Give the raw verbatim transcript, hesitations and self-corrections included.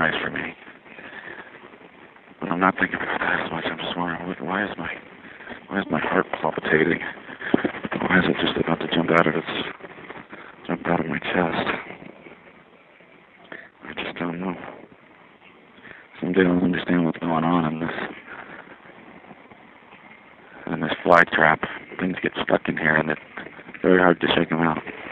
nice for me. But I'm not thinking about that as much. I'm just wondering, why is my, why is my heart palpitating? Why is it just about to jump out of its, jump out of my chest? I just don't know. Someday I'll understand what's going on in this, in this fly trap. Things get stuck in here, and it's very hard to shake them out.